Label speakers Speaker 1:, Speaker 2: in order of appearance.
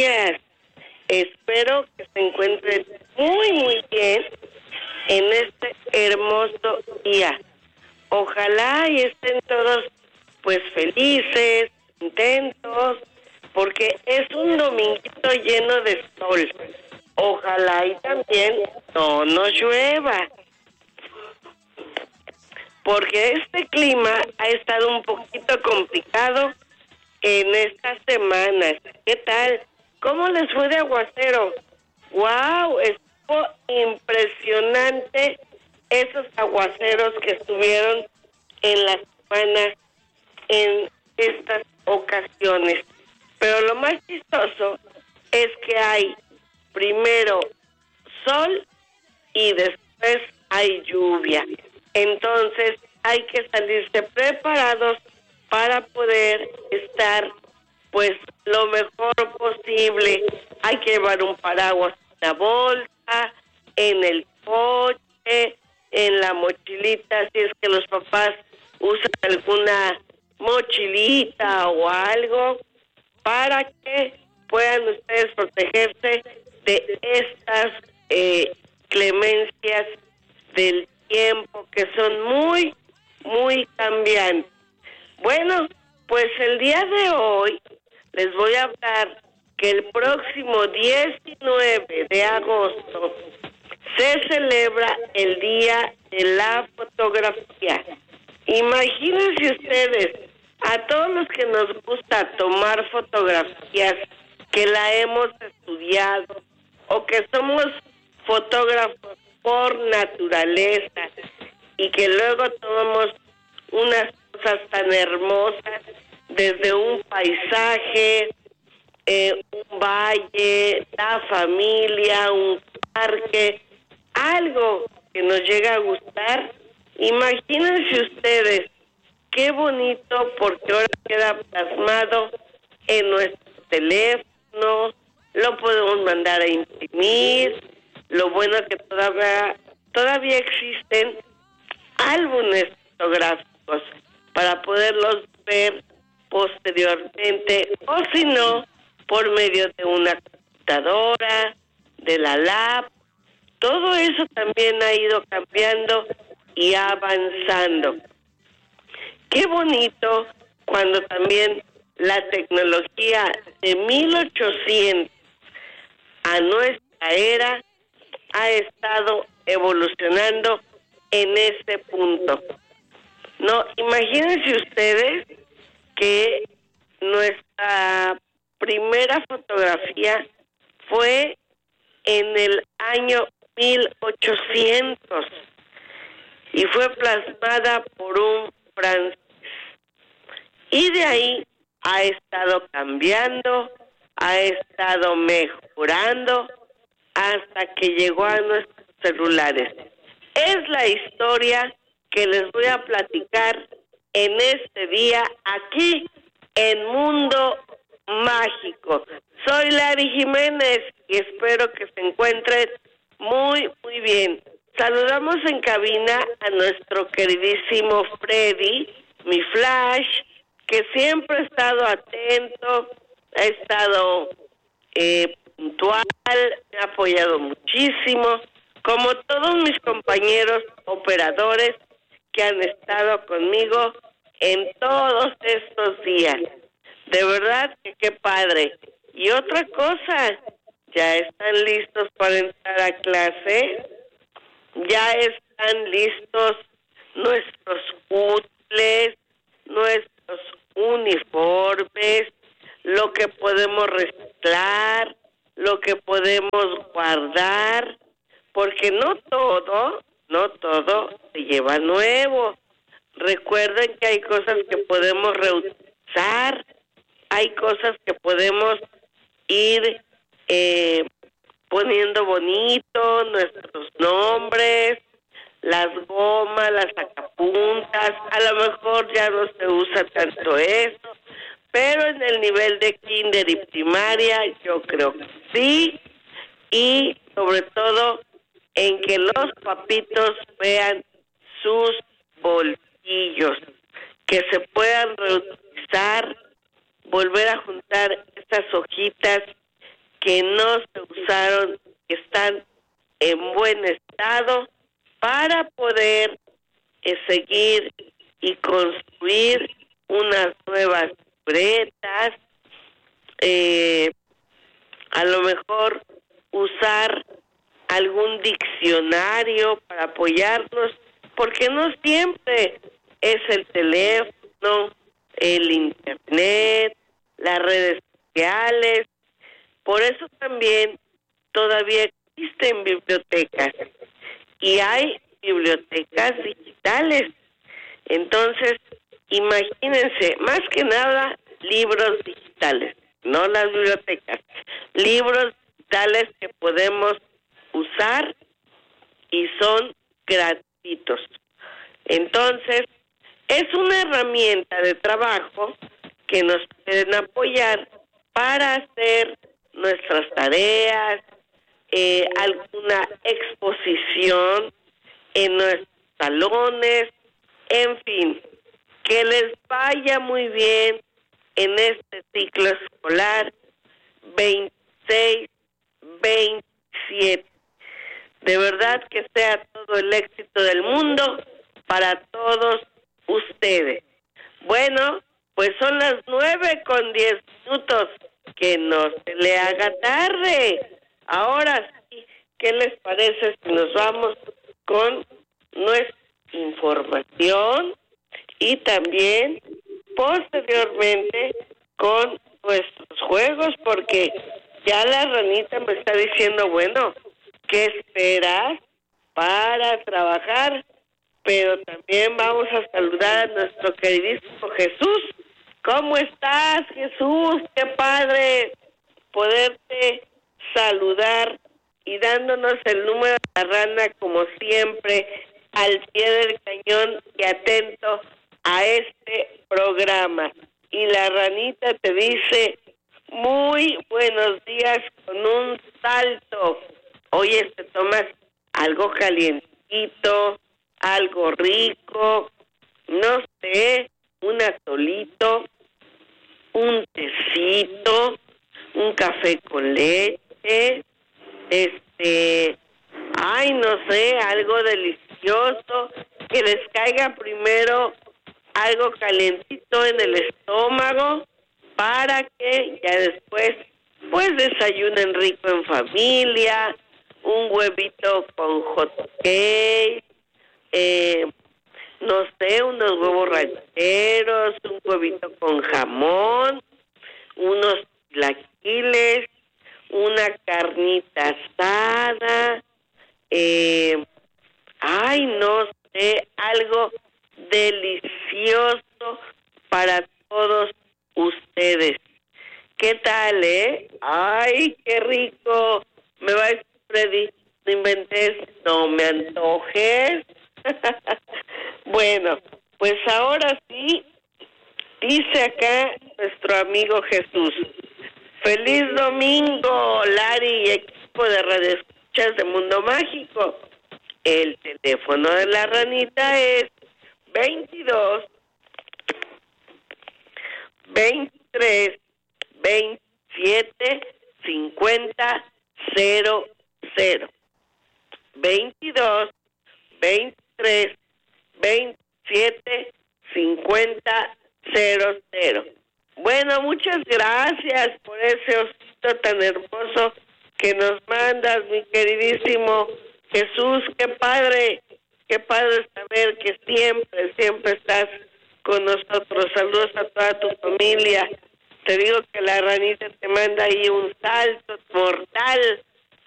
Speaker 1: días. Espero que se encuentren muy bien en este hermoso día. Ojalá y estén todos pues felices, contentos, porque es un dominguito lleno de sol. Ojalá y también no nos llueva, porque este clima ha estado un poquito complicado en estas semanas. ¿Qué tal? ¿Cómo les fue de aguacero? ¡Wow! Estuvo impresionante esos aguaceros que estuvieron en la semana en estas ocasiones. Pero lo más chistoso es que hay primero sol y después hay lluvia. Entonces hay que salirse preparados para poder estar pues lo mejor posible. Hay que llevar un paraguas en la bolsa, en el coche, en la mochilita, si es que los papás usan alguna mochilita o algo, para que puedan ustedes protegerse de estas clemencias del tiempo que son muy cambiantes. Bueno, pues el día de hoy les voy a hablar que el próximo 19 de agosto se celebra el Día de la Fotografía. Imagínense ustedes, a todos los que nos gusta tomar fotografías, que la hemos estudiado o que somos fotógrafos por naturaleza y que luego tomamos unas cosas tan hermosas, desde un paisaje, un valle, la familia, un parque, algo que nos llega a gustar. Imagínense ustedes, qué bonito, porque ahora queda plasmado en nuestro teléfono, lo podemos mandar a imprimir. Lo bueno es que todavía existen álbumes fotográficos para poderlos ver posteriormente, o si no, por medio de una computadora, de la lab. Todo eso también ha ido cambiando y avanzando. Qué bonito cuando también la tecnología de 1800 a nuestra era ha estado evolucionando en este punto. No, imagínense ustedes que nuestra primera fotografía fue en el año 1800 y fue plasmada por un francés. Y de ahí ha estado cambiando, ha estado mejorando hasta que llegó a nuestros celulares. Es la historia que les voy a platicar en este día aquí en Mundo Mágico. Soy Lari Jiménez y espero que se encuentren muy bien. Saludamos en cabina a nuestro queridísimo Freddy, mi Flash, que siempre ha estado atento, ha estado puntual, me ha apoyado muchísimo, como todos mis compañeros operadores que han estado conmigo en todos estos días. De verdad que qué padre. Y otra cosa, ¿ya están listos para entrar a clase? ¿Ya están listos nuestros útiles, nuestros uniformes, lo que podemos reciclar, lo que podemos guardar? Porque no todo se lleva nuevo. Recuerden que hay cosas que podemos reutilizar, hay cosas que podemos ir poniendo bonito, nuestros nombres, las gomas, las sacapuntas. A lo mejor ya no se usa tanto eso, pero en el nivel de kinder y primaria yo creo que sí, y sobre todo en que los papitos vean sus bolsillos, que se puedan reutilizar, volver a juntar estas hojitas que no se usaron, que están en buen estado para poder seguir y construir unas nuevas libretas, a lo mejor usar algún diccionario para apoyarnos, porque no siempre es el teléfono, el internet, las redes sociales. Por eso también todavía existen bibliotecas y hay bibliotecas digitales. Entonces, imagínense, más que nada, libros digitales, no las bibliotecas, libros digitales que podemos usar y son gratuitos. Entonces, es una herramienta de trabajo que nos pueden apoyar para hacer nuestras tareas, alguna exposición en nuestros salones, en fin, que les vaya muy bien en este ciclo escolar 26-27. De verdad que sea todo el éxito del mundo para todos ustedes. Bueno, pues son las 9:10, que no se le haga tarde. Ahora sí, ¿qué les parece si nos vamos con nuestra información y también posteriormente con nuestros juegos? Porque ya la ranita me está diciendo, bueno, ¿qué esperas para trabajar? Pero también vamos a saludar a nuestro queridísimo Jesús. ¿Cómo estás, Jesús? Qué padre poderte saludar y dándonos el número de la rana, como siempre, al pie del cañón y atento a este programa. Y la ranita te dice, muy buenos días con un salto. Oye, te tomas algo calientito, algo rico, no sé, un atolito, un tecito, un café con leche, no sé, algo delicioso, que les caiga primero algo calientito en el estómago para que ya después pues desayunen rico en familia, un huevito con hot cake, no sé, unos huevos rancheros, un huevito con jamón, unos chilaquiles, una carnita asada, no sé, algo delicioso para todos ustedes. ¿Qué tal, Ay, qué rico. Me va a decir Freddy, no inventes, no me antojes. Bueno, pues ahora sí, dice acá nuestro amigo Jesús. Feliz domingo, Lari y equipo de Radio Escuchas de Mundo Mágico. El teléfono de la ranita es 22 23 27 50 00. 22 23 27 50 00. Bueno, muchas gracias por ese osito tan hermoso que nos mandas, mi queridísimo Jesús. Qué padre saber que siempre estás con nosotros. Saludos a toda tu familia. Te digo que la ranita te manda ahí un salto mortal